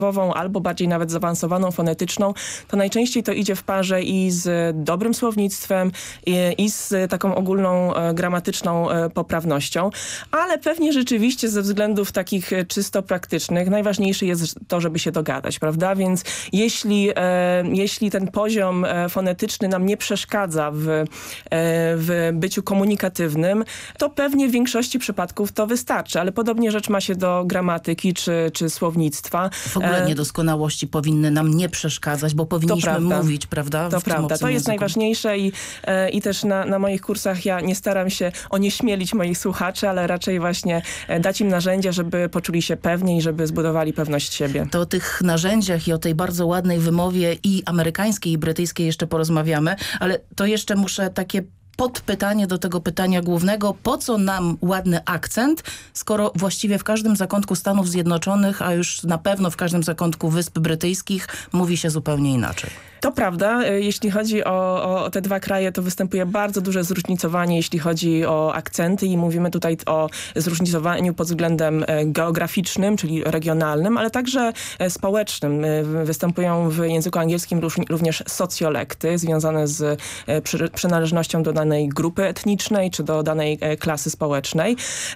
albo bardziej nawet zaawansowaną fonetyczną, to najczęściej to idzie w parze i z dobrym słownictwem, i z taką ogólną gramatyczną poprawnością, ale pewnie rzeczywiście ze względów takich czysto praktycznych najważniejsze jest to, żeby się dogadać, prawda? Więc jeśli ten poziom fonetyczny nam nie przeszkadza w byciu komunikatywnym, to pewnie w większości przypadków to wystarczy, ale podobnie rzecz ma się do gramatyki czy słownictwa. W ogóle niedoskonałości powinny nam nie przeszkadzać, bo powinniśmy mówić, prawda? To prawda, to jest najważniejsze i też na moich kursach ja nie staram się onieśmielić moich słuchaczy, ale raczej właśnie dać im narzędzia, żeby poczuli się pewnie i żeby zbudowali pewność siebie. To o tych narzędziach i o tej bardzo ładnej wymowie i amerykańskiej, i brytyjskiej jeszcze porozmawiamy, ale to jeszcze muszę takie podpytanie do tego pytania głównego. Po co nam ładny akcent, skoro właściwie w każdym zakątku Stanów Zjednoczonych, a już na pewno w każdym zakątku Wysp Brytyjskich mówi się zupełnie inaczej? To prawda. Jeśli chodzi o te dwa kraje, to występuje bardzo duże zróżnicowanie, jeśli chodzi o akcenty i mówimy tutaj o zróżnicowaniu pod względem geograficznym, czyli regionalnym, ale także społecznym. Występują w języku angielskim również socjolekty związane z przynależnością do danej grupy etnicznej czy do danej klasy społecznej.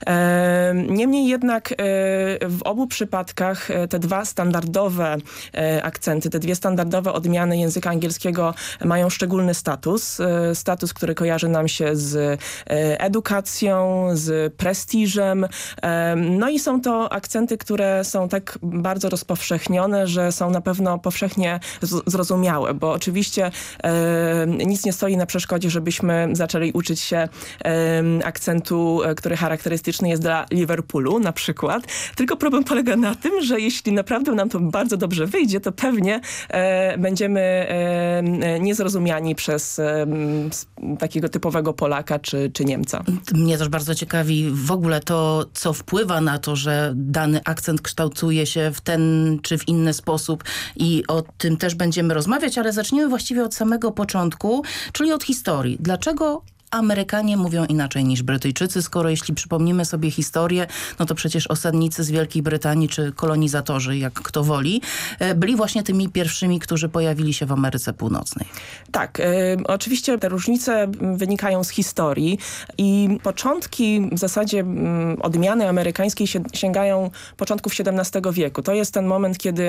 Niemniej jednak w obu przypadkach te dwa standardowe akcenty, te dwie standardowe odmiany języka angielskiego mają szczególny status. Status, który kojarzy nam się z edukacją, z prestiżem. No i są to akcenty, które są tak bardzo rozpowszechnione, że są na pewno powszechnie zrozumiałe, bo oczywiście nic nie stoi na przeszkodzie, żebyśmy zaczęli uczyć się akcentu, który charakterystyczny jest dla Liverpoolu na przykład. Tylko problem polega na tym, że jeśli naprawdę nam to bardzo dobrze wyjdzie, to pewnie będziemy niezrozumiani przez takiego typowego Polaka czy Niemca. Mnie też bardzo ciekawi w ogóle to, co wpływa na to, że dany akcent kształtuje się w ten czy w inny sposób i o tym też będziemy rozmawiać, ale zacznijmy właściwie od samego początku, czyli od historii. Dlaczego Amerykanie mówią inaczej niż Brytyjczycy, skoro jeśli przypomnimy sobie historię, no to przecież osadnicy z Wielkiej Brytanii, czy kolonizatorzy, jak kto woli, byli właśnie tymi pierwszymi, którzy pojawili się w Ameryce Północnej. Tak, oczywiście te różnice wynikają z historii i początki w zasadzie odmiany amerykańskiej sięgają początków XVII wieku. To jest ten moment, kiedy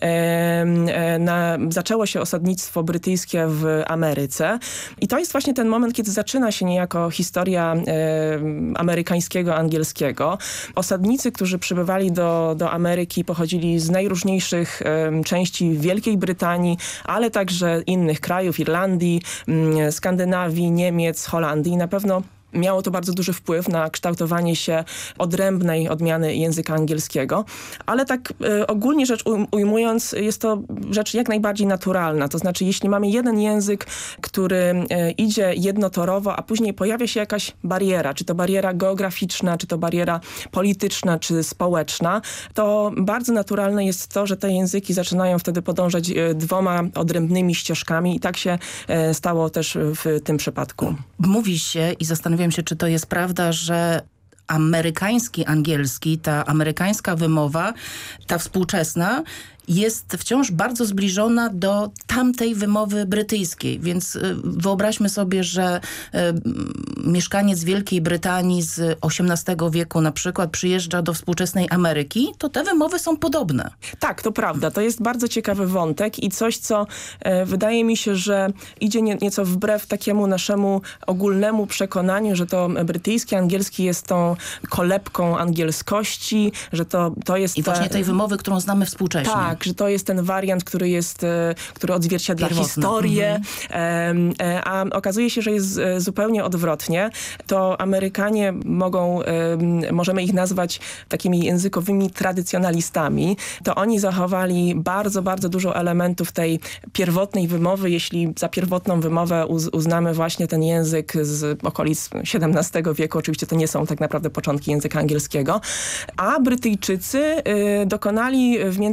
zaczęło się osadnictwo brytyjskie w Ameryce i to jest właśnie ten moment, kiedy zaczyna się niejako historia amerykańskiego, angielskiego. Osadnicy, którzy przybywali do Ameryki, pochodzili z najróżniejszych części Wielkiej Brytanii, ale także innych krajów, Irlandii, Skandynawii, Niemiec, Holandii. I na pewno miało to bardzo duży wpływ na kształtowanie się odrębnej odmiany języka angielskiego, ale tak ogólnie rzecz ujmując, jest to rzecz jak najbardziej naturalna. To znaczy, jeśli mamy jeden język, który idzie jednotorowo, a później pojawia się jakaś bariera, czy to bariera geograficzna, czy to bariera polityczna, czy społeczna, to bardzo naturalne jest to, że te języki zaczynają wtedy podążać dwoma odrębnymi ścieżkami i tak się stało też w tym przypadku. Mówi się i zastanawiam się, czy to jest prawda, że amerykański angielski, ta amerykańska wymowa, ta współczesna, jest wciąż bardzo zbliżona do tamtej wymowy brytyjskiej. Więc wyobraźmy sobie, że mieszkaniec Wielkiej Brytanii z XVIII wieku na przykład przyjeżdża do współczesnej Ameryki, to te wymowy są podobne. Tak, to prawda. To jest bardzo ciekawy wątek i coś, co wydaje mi się, że idzie nieco wbrew takiemu naszemu ogólnemu przekonaniu, że to brytyjski angielski jest tą kolebką angielskości, że to jest... I właśnie tej wymowy, którą znamy współcześnie. Tak, że to jest ten wariant, który odzwierciedla historię, a okazuje się, że jest zupełnie odwrotnie. To Amerykanie możemy ich nazwać takimi językowymi tradycjonalistami. To oni zachowali bardzo, bardzo dużo elementów tej pierwotnej wymowy, jeśli za pierwotną wymowę uznamy właśnie ten język z okolic XVII wieku. Oczywiście to nie są tak naprawdę początki języka angielskiego. A Brytyjczycy dokonali w międzyczasie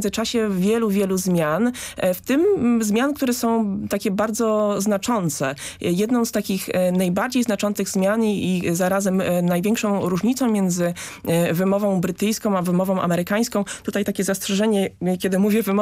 wielu zmian, w tym zmian, które są takie bardzo znaczące. Jedną z takich najbardziej znaczących zmian i zarazem największą różnicą między wymową brytyjską a wymową amerykańską, tutaj takie zastrzeżenie, kiedy mówię wymową